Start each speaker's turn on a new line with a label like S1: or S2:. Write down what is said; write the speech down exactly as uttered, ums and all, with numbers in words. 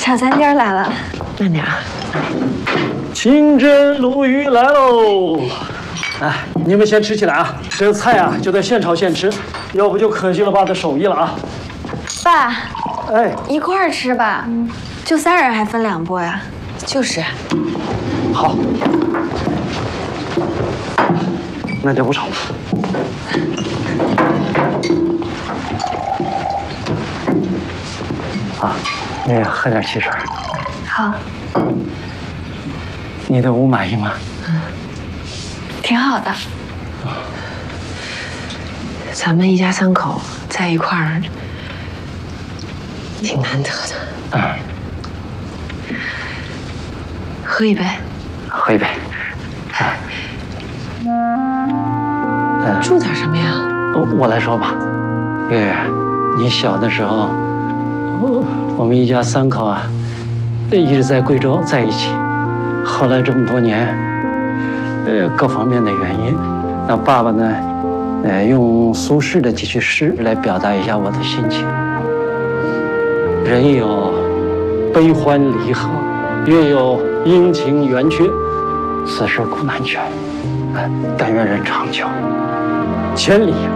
S1: 茶餐店来了，
S2: 慢点啊。
S3: 清蒸鲈鱼来喽！哎，你们先吃起来啊，这菜啊就得现炒现吃，要不就可惜了爸的手艺了啊。
S1: 爸，
S3: 哎，
S1: 一块儿吃吧，就仨人还分两波呀？
S2: 就是。
S3: 好，那就不炒了。啊，那个喝点汽水。
S1: 好，
S3: 你对我满意吗？
S1: 嗯，挺好的。
S2: 咱们一家三口在一块儿，挺难得的。
S3: 嗯，
S2: 喝一杯。
S3: 喝一杯。哎，
S2: 嗯，住点什么呀？
S3: 我来说吧，月月，你小的时候，我们一家三口啊，一直在贵州在一起。后来这么多年，呃，各方面的原因，那爸爸呢，呃，用苏轼的几句诗来表达一下我的心情：人有悲欢离合，月有阴晴圆缺，此事古难全。但愿人长久，千里